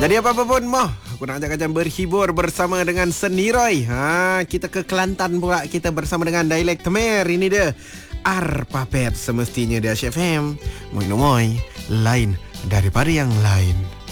Jadi apa-apa pun moh, aku nak ajak kalian berhibur bersama dengan Seniroy. Kita ke Kelantan pula, kita bersama dengan dialek Temer. Ini dia Arpapet, semestinya dia Chef FM. Moi lain daripada yang lain.